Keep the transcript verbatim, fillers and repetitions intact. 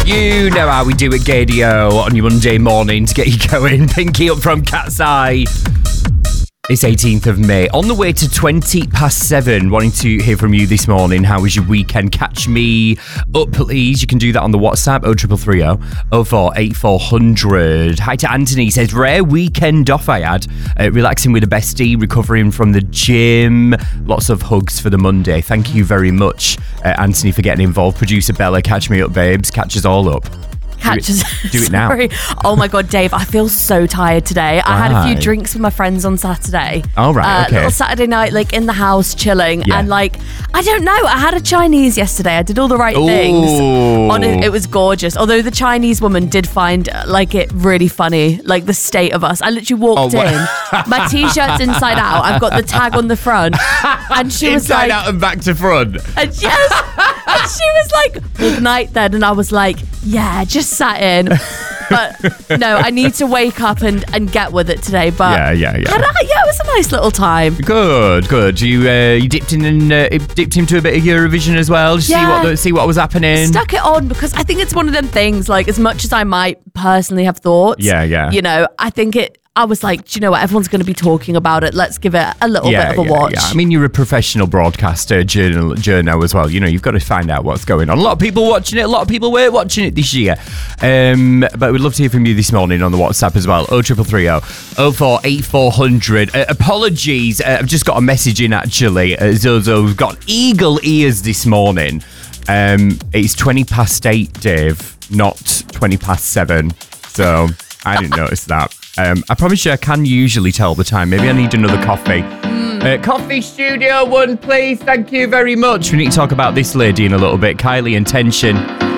You know how we do at Gadio on your Monday morning to get you going. Pinky up from Cat's Eye. It's eighteenth of May. On the way to twenty past seven. Wanting to hear from you this morning. How was your weekend? Catch me up, please. You can do that on the WhatsApp oh triple three oh oh four eight four hundred. Hi to Anthony. He says, rare weekend off I had. Uh, relaxing with a bestie, recovering from the gym. Lots of hugs for the Monday. Thank you very much, uh, Anthony, for getting involved. Producer Bella, catch me up, babes. Catch us all up. Catches. Do it, do it now. Oh my God, Dave, I feel so tired today. Why? I had a few drinks with my friends on Saturday. Oh, right, uh, okay. Little Saturday night, like in the house, chilling. Yeah. And like, I don't know, I had a Chinese yesterday. I did all the right Ooh. things. On it, it was gorgeous. Although the Chinese woman did find uh, like it really funny, like the state of us. I literally walked oh, in, my t-shirt's inside out. I've got the tag on the front. And she was inside like... out and back to front. And yes. And she was like, good night then. And I was like, yeah, just sat in. But no, I need to wake up and, and get with it today. But yeah, yeah, yeah. I, yeah, it was a nice little time. Good, good. You uh, you dipped in and uh, dipped into a bit of Eurovision as well. Just Yeah. see what the, see what was happening. Stuck it on because I think it's one of them things. Like as much as I might personally have thoughts, Yeah, yeah. You know, I think it. I was like, do you know what? Everyone's going to be talking about it. Let's give it a little yeah, bit of a yeah, watch. Yeah. I mean, you're a professional broadcaster, journal, journo as well. You know, you've got to find out what's going on. A lot of people watching it. A lot of people were watching it this year. Um, but we'd love to hear from you this morning on the WhatsApp as well. oh triple three oh oh four eight four hundred. Uh, apologies. Uh, I've just got a message in actually. Uh, Zozo's got eagle ears this morning. Um, it's twenty past eight, Dave, not twenty past seven. So I didn't notice that. Um, I promise you I can usually tell the time. Maybe I need another coffee. Mm. Uh, coffee Studio One, please. Thank you very much. We need to talk about this lady in a little bit. Kylie and Tension.